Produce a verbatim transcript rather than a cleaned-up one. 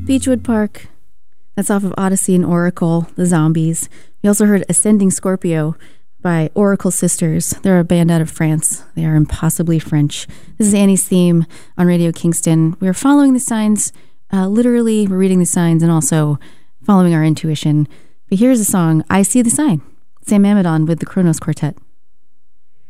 Beechwood Park. That's off of Odyssey and Oracle, the Zombies. We also heard Ascending Scorpio by Oracle Sisters. They're a band out of France. They are impossibly French. This is Annie's Theme on Radio Kingston. We're following the signs, uh, literally, we're reading the signs and also following our intuition. But here's a song, I See the Sign. Sam Amidon with the Kronos Quartet.